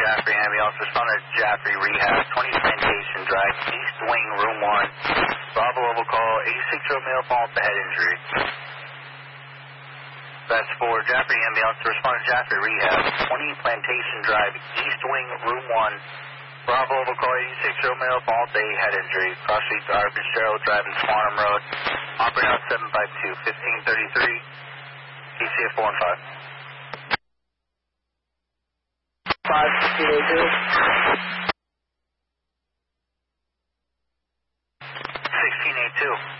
Jaffrey ambulance, responded to Jaffrey Rehab, 20 Plantation Drive, East Wing, Room 1. Bravo level call, 86-year-old male fall with the head injury. That's for Jaffrey ambulance, responded to Jaffrey Rehab, 20 Plantation Drive, East Wing, Room 1. Bravo level call, 86-year-old male fall with a head injury. Cross Street to R. Fitzgerald Drive and Swanham Road. Operating out 752, 1533, TCF 415. 1682.